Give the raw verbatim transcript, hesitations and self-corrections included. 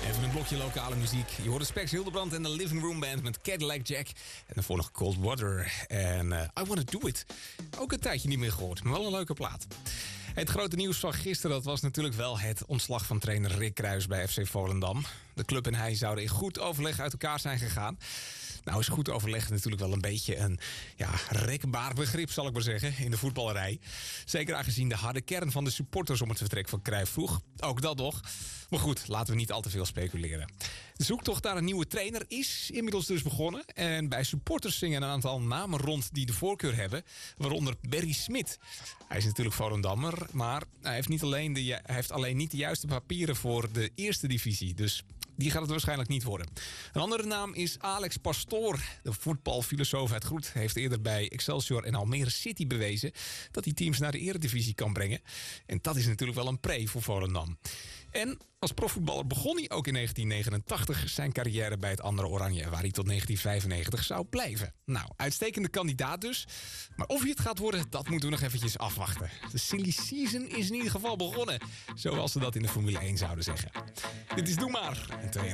Even een blokje lokale muziek. Je hoorde Spex Hildebrand en de Living Room Band met Cadillac Jack. En daarvoor nog Cold Water en uh, I Wanna Do It. Ook een tijdje niet meer gehoord, maar wel een leuke plaat. Het grote nieuws van gisteren, dat was natuurlijk wel het ontslag van trainer Rick Kruijs bij F C Volendam. De club en hij zouden in goed overleg uit elkaar zijn gegaan. Nou is goed overleg natuurlijk wel een beetje een ja, rekbaar begrip, zal ik maar zeggen, in de voetballerij. Zeker aangezien de harde kern van de supporters om het vertrek van Cruijff vroeg. Ook dat nog. Maar goed, laten we niet al te veel speculeren. De zoektocht naar een nieuwe trainer is inmiddels dus begonnen. En bij supporters zingen een aantal namen rond die de voorkeur hebben. Waaronder Barry Smit. Hij is natuurlijk Volendammer, maar hij heeft, niet alleen de, hij heeft alleen niet de juiste papieren voor de eerste divisie. Dus die gaat het waarschijnlijk niet worden. Een andere naam is Alex Pastoor. De voetbalfilosoof uit Groet heeft eerder bij Excelsior en Almere City bewezen dat hij teams naar de eredivisie kan brengen. En dat is natuurlijk wel een pre voor Volendam. En als profvoetballer begon hij ook in negentien negenentachtig zijn carrière bij het andere Oranje, waar hij tot negentien vijfennegentig zou blijven. Nou, uitstekende kandidaat dus. Maar of hij het gaat worden, dat moeten we nog eventjes afwachten. De silly season is in ieder geval begonnen, zoals ze dat in de Formule één zouden zeggen. Dit is Doe Maar.